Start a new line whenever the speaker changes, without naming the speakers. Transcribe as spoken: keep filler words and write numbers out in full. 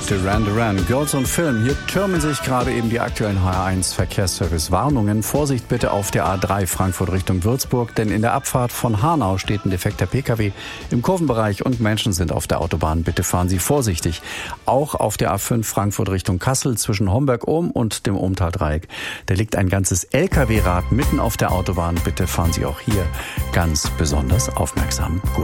Duran Duran, Girls on Film. Hier türmen sich gerade eben die aktuellen H R eins Verkehrsservice-Warnungen. Vorsicht bitte auf der A drei Frankfurt Richtung Würzburg, denn in der Abfahrt von Hanau steht ein defekter Pkw im Kurvenbereich und Menschen sind auf der Autobahn. Bitte fahren Sie vorsichtig. Auch auf der A fünf Frankfurt Richtung Kassel zwischen Homberg-Ohm und dem Ohmtal-Dreieck. Da liegt ein ganzes L K W-Rad mitten auf der Autobahn. Bitte fahren Sie auch hier ganz besonders aufmerksam. Gut.